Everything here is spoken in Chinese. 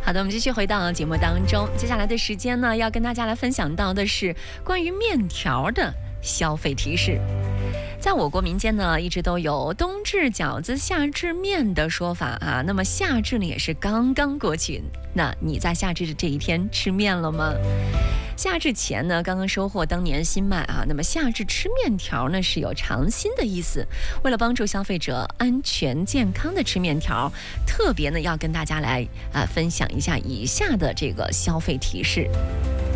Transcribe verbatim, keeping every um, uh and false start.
好的，我们继续回到节目当中。接下来的时间呢，要跟大家来分享到的是关于面条的消费提示。在我国民间呢，一直都有冬至饺子夏至面的说法啊。那么夏至呢，也是刚刚过去。那你在夏至的这一天吃面了吗？夏至前呢，刚刚收获当年新麦啊。那么夏至吃面条呢，是有尝新的意思。为了帮助消费者安全健康的吃面条，特别呢要跟大家来啊分享一下以下的这个消费提示。